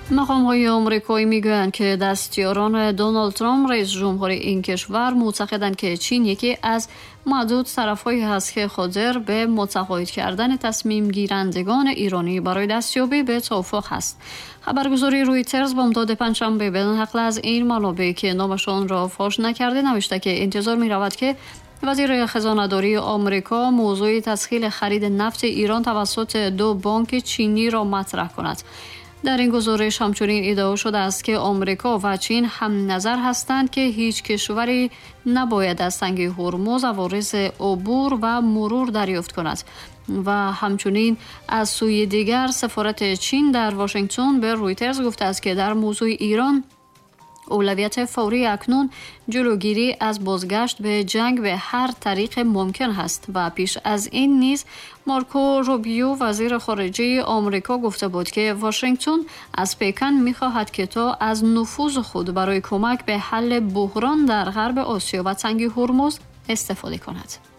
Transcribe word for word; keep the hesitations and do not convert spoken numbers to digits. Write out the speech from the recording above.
مقام‌های آمریکایی میگویند که دستیاران دونالد ترامپ رئیس جمهور این کشور معتقدند که چین یکی از معدود طرف‌هایی است که قادر به متقاعد کردن تصمیم گیرندگان ایرانی برای دستیابی به توافق است. خبرگزاری رویترز با امداد پنجشنبه به نقل از این منابع که نامشان را فاش نکرده نوشته که انتظار می‌رود که وزیر خزانه‌داری آمریکا موضوع تسهیل خرید نفت ایران توسط دو بانک چینی را مطرح کند. در این گزارش همچنین ادعا شده است که آمریکا و چین هم نظر هستند که هیچ کشوری نباید از تنگه هرمز عوارض عبور و مرور دریافت کند و همچنین از سوی دیگر سفارت چین در واشنگتن به رویترز گفته است که در موضوع ایران اولویت فوری اکنون جلوگیری از بازگشت به جنگ به هر طریق ممکن است و پیش از این نیز مارکو روبیو وزیر خارجه آمریکا گفته بود که واشنگتن از پکن می‌خواهد که تا از نفوذ خود برای کمک به حل بحران در غرب آسیا و تنگه هرمز استفاده کند.